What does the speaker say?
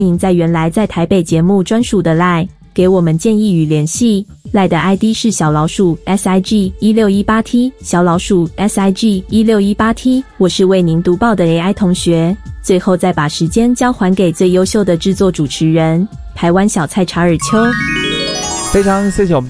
迎在原来在台北节目专属的 LINE 给我们建议与联系。LINE 的 ID 是小老鼠 SIG1618T 小老鼠 SIG1618T。我是为您读报的 AI 同学。最后再把时间交还给最优秀的制作主持人台湾小菜查尔丘。 非常谢谢我们